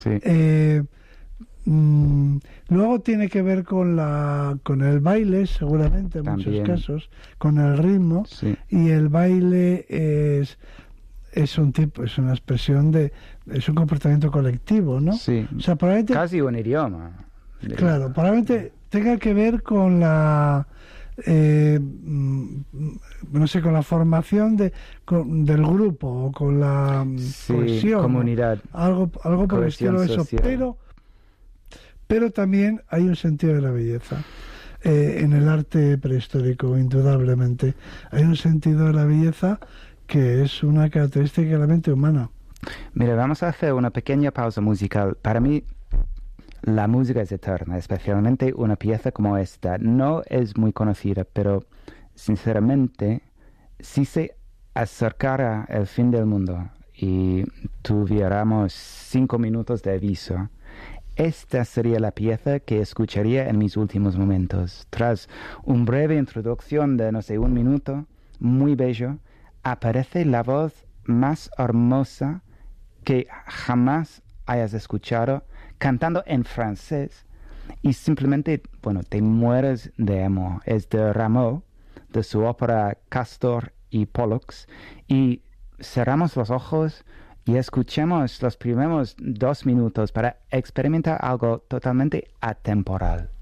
Sí, Luego tiene que ver con el baile, seguramente en muchos también. casos, con el ritmo, Sí, y el baile es un tipo, es una expresión es un comportamiento colectivo, ¿no? sí. O sea, probablemente, Casi un idioma, diría. claro, probablemente tenga que ver con no sé, con la formación del grupo o con la Sí, cohesión o comunidad, algo por el cohesión estilo de eso, social. pero también hay un sentido de la belleza. En el arte prehistórico, indudablemente, hay un sentido de la belleza que es una característica de la mente humana. Mira, vamos a hacer una pequeña pausa musical. Para mí, la música es eterna, especialmente una pieza como esta. No es muy conocida, pero sinceramente, si se acercara el fin del mundo y tuviéramos 5 minutos de aviso, esta sería la pieza que escucharía en mis últimos momentos. Tras una breve introducción de, no sé, un minuto, muy bello, aparece la voz más hermosa que jamás hayas escuchado cantando en francés y simplemente, bueno, te mueres de amor. Es de Rameau, de su ópera Castor y Pollux, y cerramos los ojos y escuchemos los primeros 2 minutos para experimentar algo totalmente atemporal.